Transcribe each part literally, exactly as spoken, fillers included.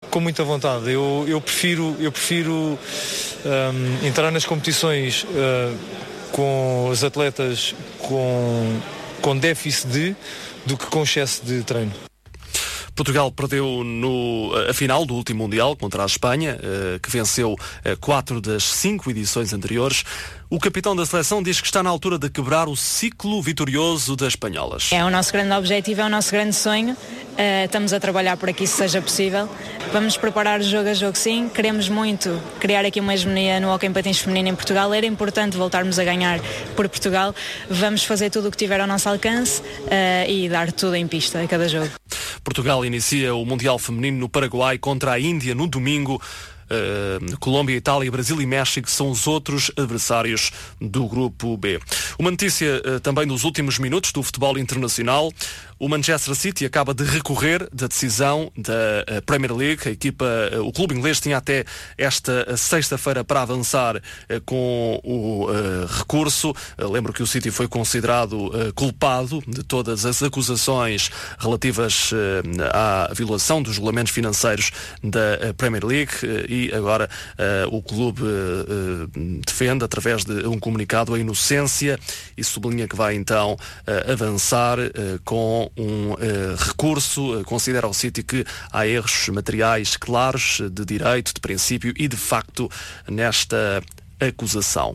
com muita vontade. Eu, eu prefiro, eu prefiro um, entrar nas competições uh, com os atletas com, com déficit de, do que com excesso de treino. Portugal perdeu no, a final do último Mundial contra a Espanha, que venceu quatro das cinco edições anteriores. O capitão da seleção diz que está na altura de quebrar o ciclo vitorioso das espanholas. É o nosso grande objetivo, é o nosso grande sonho. Uh, estamos a trabalhar para que isso seja possível. Vamos preparar jogo a jogo, sim. Queremos muito criar aqui uma hegemonia no hóquei em patins feminino em Portugal. Era importante voltarmos a ganhar por Portugal. Vamos fazer tudo o que tiver ao nosso alcance uh, e dar tudo em pista a cada jogo. Portugal inicia o Mundial Feminino no Paraguai contra a Índia no domingo. Uh, Colômbia, Itália, Brasil e México são os outros adversários do Grupo B. Uma notícia uh, também dos últimos minutos do futebol internacional. O Manchester City acaba de recorrer da decisão da uh, Premier League. A equipa, uh, o clube inglês tinha até esta uh, sexta-feira para avançar uh, com o uh, recurso. Uh, lembro que o City foi considerado uh, culpado de todas as acusações relativas uh, à violação dos regulamentos financeiros da uh, Premier League uh, e agora uh, o clube uh, uh, defende através de um comunicado a inocência e sublinha que vai então uh, avançar uh, com um uh, recurso. Uh, considera o City que há erros materiais claros de direito, de princípio e de facto nesta acusação.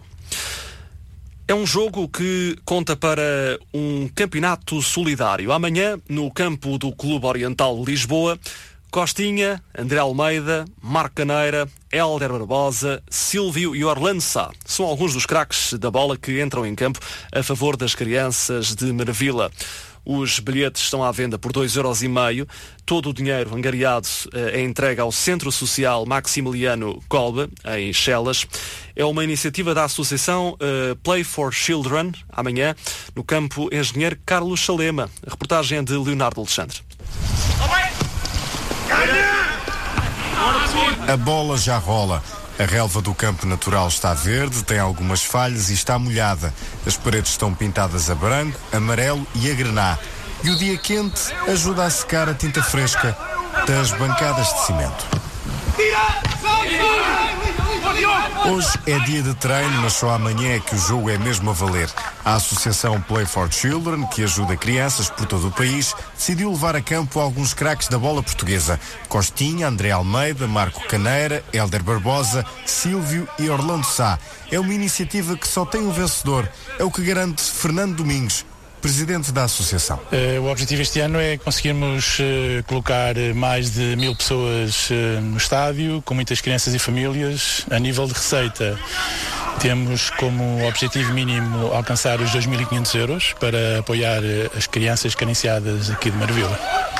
É um jogo que conta para um campeonato solidário. Amanhã, no campo do Clube Oriental de Lisboa, Costinha, André Almeida, Marco Caneira, Hélder Barbosa, Silvio e Orlando Sá são alguns dos craques da bola que entram em campo a favor das crianças de Marvila. Os bilhetes estão à venda por dois euros e meio. Todo o dinheiro angariado é entregue ao Centro Social Maximiliano Kolbe, em Chelas. É uma iniciativa da Associação uh, Play for Children, amanhã, no campo Engenheiro Carlos Salema. A reportagem é de Leonardo Alexandre. A bola já rola. A relva do campo natural está verde, tem algumas falhas e está molhada. As paredes estão pintadas a branco, amarelo e a grená. E o dia quente ajuda a secar a tinta fresca das bancadas de cimento. Hoje é dia de treino, mas só amanhã é que o jogo é mesmo a valer. A Associação Play for Children, que ajuda crianças por todo o país, decidiu levar a campo alguns craques da bola portuguesa. Costinha, André Almeida, Marco Caneira, Hélder Barbosa, Silvio e Orlando Sá. É uma iniciativa que só tem um vencedor. É o que garante Fernando Domingos, presidente da associação. Uh, o objetivo este ano é conseguirmos uh, colocar mais de mil pessoas uh, no estádio, com muitas crianças e famílias. A nível de receita, temos como objetivo mínimo alcançar os dois mil e quinhentos euros para apoiar uh, as crianças carenciadas aqui de Marvila.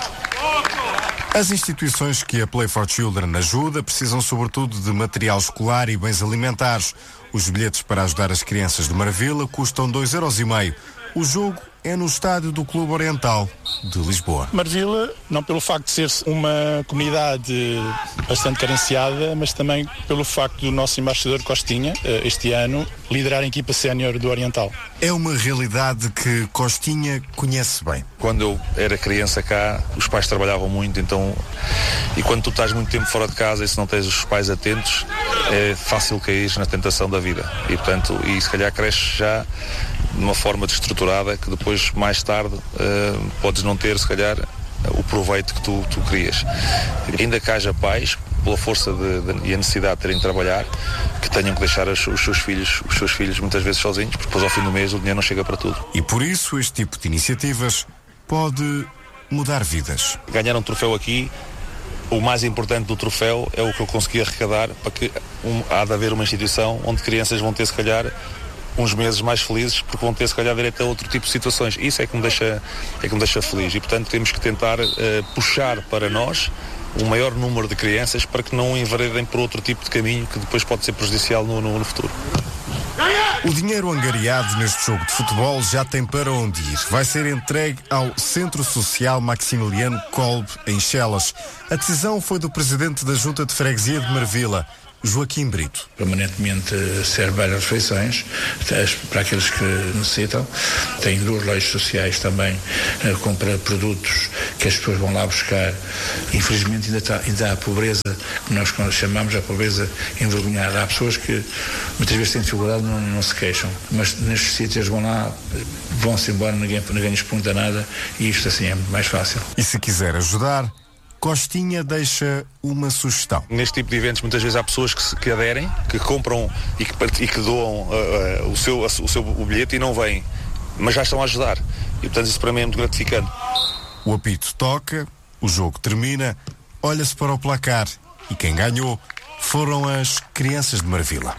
As instituições que a Play for Children ajuda precisam sobretudo de material escolar e bens alimentares. Os bilhetes para ajudar as crianças de Marvila custam dois euros e meio. O jogo é no estádio do Clube Oriental de Lisboa. Marvila, não pelo facto de ser uma comunidade bastante carenciada, mas também pelo facto do nosso embaixador Costinha, este ano, liderar a equipa sénior do Oriental. É uma realidade que Costinha conhece bem. Quando eu era criança cá, os pais trabalhavam muito, então, e quando tu estás muito tempo fora de casa e se não tens os pais atentos, é fácil cair na tentação da vida. E, portanto, e se calhar cresces já de uma forma destruturada que depois, mais tarde, uh, podes não ter, se calhar, o proveito que tu, tu querias. Ainda que haja pais, pela força de, de, e a necessidade de terem de trabalhar, que tenham que deixar os, os seus filhos, os seus filhos muitas vezes sozinhos, porque depois ao fim do mês o dinheiro não chega para tudo. E por isso este tipo de iniciativas pode mudar vidas. Ganhar um troféu aqui, o mais importante do troféu é o que eu consegui arrecadar para que um, há de haver uma instituição onde crianças vão ter, se calhar, uns meses mais felizes, porque vão ter, se calhar, direito a outro tipo de situações. Isso é que me deixa, é que me deixa feliz. E, portanto, temos que tentar uh, puxar para nós um maior número de crianças para que não enveredem por outro tipo de caminho que depois pode ser prejudicial no, no, no futuro. O dinheiro angariado neste jogo de futebol já tem para onde ir. Vai ser entregue ao Centro Social Maximiliano Kolbe, em Chelas. A decisão foi do presidente da Junta de Freguesia de Marvila. Joaquim Brito. Permanentemente serve várias refeições para aqueles que necessitam. Tem duas lojas sociais também, compra produtos que as pessoas vão lá buscar. Infelizmente ainda, está, ainda há a pobreza, que nós chamamos a pobreza envergonhada. Há pessoas que muitas vezes têm dificuldade e não, não se queixam, mas nestes sítios vão lá, vão-se embora, ninguém, ninguém lhes pergunta nada e isto assim é mais fácil. E se quiser ajudar, Costinha deixa uma sugestão. Neste tipo de eventos muitas vezes há pessoas que, se, que aderem, que compram e que, e que doam uh, uh, o, seu, o seu o bilhete e não vêm, mas já estão a ajudar. E portanto isso para mim é muito gratificante. O apito toca, o jogo termina, olha-se para o placar e quem ganhou foram as crianças de Marvila.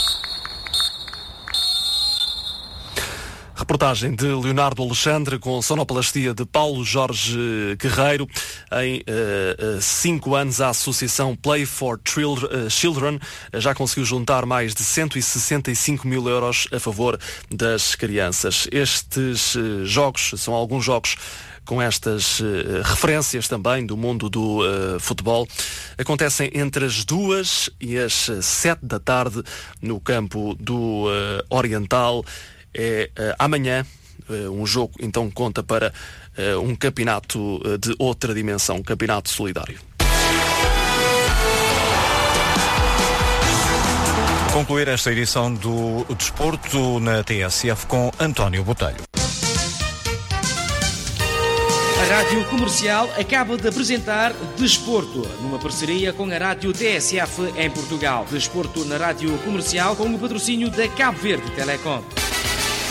Reportagem de Leonardo Alexandre com sonoplastia de Paulo Jorge Guerreiro. Em uh, cinco anos, a associação Play for Children já conseguiu juntar mais de cento e sessenta e cinco mil euros a favor das crianças. Estes uh, jogos são alguns jogos com estas uh, referências também do mundo do uh, futebol. Acontecem entre as duas e as sete da tarde no campo do uh, Oriental. É uh, amanhã, uh, um jogo então conta para uh, um campeonato uh, de outra dimensão, um campeonato solidário. Concluir esta edição do Desporto na T S F com António Botelho. A Rádio Comercial acaba de apresentar Desporto, numa parceria com a Rádio T S F em Portugal. Desporto na Rádio Comercial com o patrocínio da Cabo Verde Telecom.